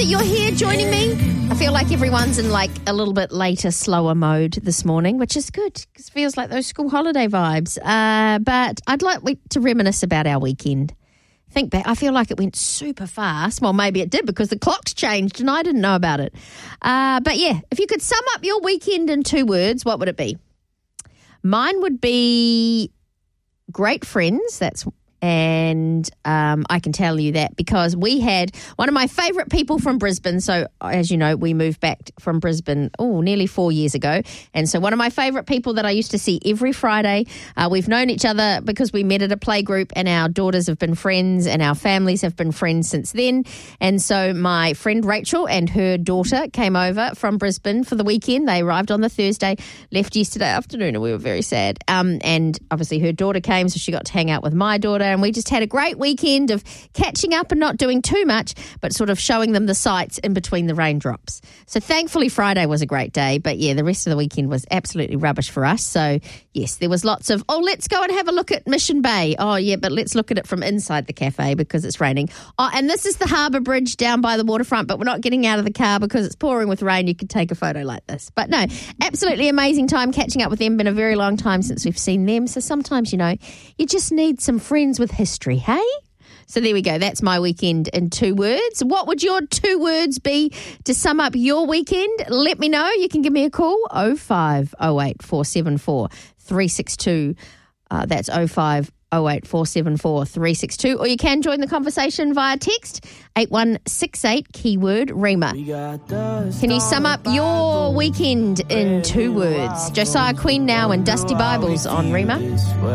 that you're here joining me. I feel like everyone's in like a little bit later, slower mode this morning, which is good because it feels like those school holiday vibes. But I'd like to reminisce about our weekend. Think back. I feel like it went super fast. Well, maybe it did because the clocks changed and I didn't know about it. But yeah, if you could sum up your weekend in 2 words, what would it be? Mine would be great friends. And I can tell you that because we had one of my favourite people from Brisbane. So, as you know, we moved back from Brisbane, nearly 4 years ago. And so one of my favourite people that I used to see every Friday, we've known each other because we met at a playgroup and our daughters have been friends and our families have been friends since then. And so my friend Rachel and her daughter came over from Brisbane for the weekend. They arrived on the Thursday, left yesterday afternoon, and we were very sad. And obviously her daughter came, so she got to hang out with my daughter. And we just had a great weekend of catching up and not doing too much, but sort of showing them the sights in between the raindrops. So thankfully Friday was a great day, but yeah, the rest of the weekend was absolutely rubbish for us. So yes, there was lots of, let's go and have a look at Mission Bay. Oh yeah, but let's look at it from inside the cafe because it's raining. Oh, and this is the harbour bridge down by the waterfront, but we're not getting out of the car because it's pouring with rain. You could take a photo like this. But no, absolutely amazing time catching up with them. Been a very long time since we've seen them. So sometimes, you just need some friends with history, hey? So there we go. That's my weekend in 2 words. What would your 2 words be to sum up your weekend? Let me know. You can give me a call, 0508 474 362. That's 0508 474 362. Or you can join the conversation via text, 8168, keyword Rima. Can you sum up your weekend in 2 words? Josiah Queen now and Dusty Bibles on Rima.